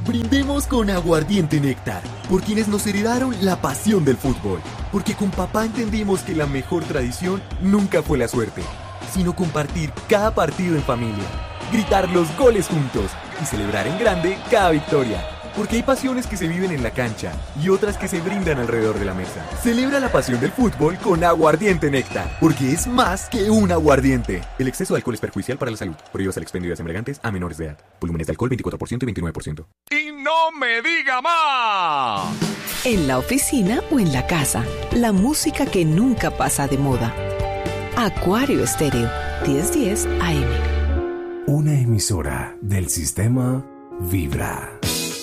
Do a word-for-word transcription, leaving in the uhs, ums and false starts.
Brindemos con Aguardiente Néctar, por quienes nos heredaron la pasión del fútbol. Porque con papá entendimos que la mejor tradición nunca fue la suerte, sino compartir cada partido en familia, gritar los goles juntos y celebrar en grande cada victoria. Porque hay pasiones que se viven en la cancha y otras que se brindan alrededor de la mesa. Celebra la pasión del fútbol con Aguardiente Néctar, porque es más que un aguardiente. El exceso de alcohol es perjudicial para la salud. Prohíbas el expendio de embriagantes a menores de edad. Volúmenes de alcohol veinticuatro por ciento y veintinueve por ciento. ¡Y no me diga más! En la oficina o en la casa, la música que nunca pasa de moda. Acuario Estéreo, diez diez A M. Una emisora del sistema Vibra.